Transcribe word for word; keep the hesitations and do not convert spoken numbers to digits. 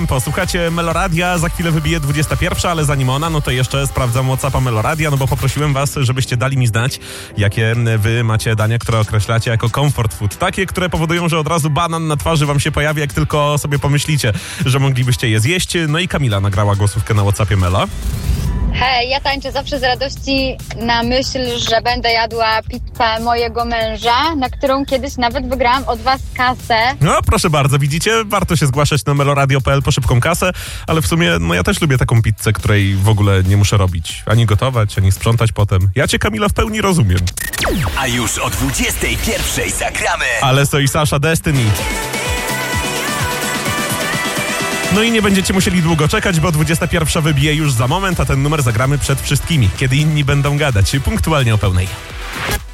Posłuchacie Meloradia, za chwilę wybije dwudziesta pierwsza, ale zanim ona, no to jeszcze sprawdzam WhatsAppa Meloradia, no bo poprosiłem was, żebyście dali mi znać, jakie wy macie dania, które określacie jako comfort food. Takie, które powodują, że od razu banan na twarzy wam się pojawi, jak tylko sobie pomyślicie, że moglibyście je zjeść. No i Kamila nagrała głosówkę na WhatsAppie Melo. Hej, ja tańczę zawsze z radości na myśl, że będę jadła pizzę mojego męża, na którą kiedyś nawet wygrałam od was kasę. No proszę bardzo, widzicie, warto się zgłaszać na meloradio kropka p l po szybką kasę, ale w sumie, no ja też lubię taką pizzę, której w ogóle nie muszę robić, ani gotować, ani sprzątać potem. Ja cię, Kamila, w pełni rozumiem. A już o dwudziestej pierwszej zagramy. Alesso i Sasha Destiny. No i nie będziecie musieli długo czekać, bo dwudziesta pierwsza wybije już za moment, a ten numer zagramy przed wszystkimi, kiedy inni będą gadać, punktualnie o pełnej.